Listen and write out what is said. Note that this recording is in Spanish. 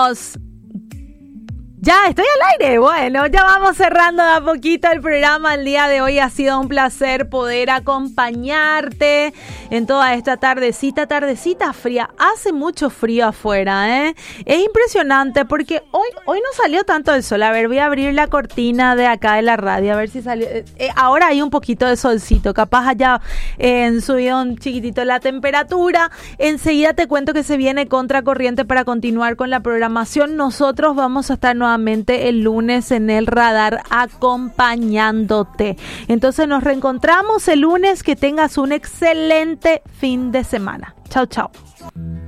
estamos. Ya, estoy al aire. Bueno, ya vamos cerrando de a poquito el programa. El día de hoy ha sido un placer poder acompañarte en toda esta tardecita fría. Hace mucho frío afuera, ¿eh? Es impresionante porque hoy no salió tanto el sol. A ver, voy a abrir la cortina de acá de la radio, a ver si salió. Ahora hay un poquito de solcito. Capaz haya subido un chiquitito la temperatura. Enseguida te cuento que se viene contracorriente para continuar con la programación. Nosotros vamos a estar nuevamente el lunes en el radar acompañándote. Entonces nos reencontramos el lunes. Que tengas un excelente fin de semana. Chao, chao.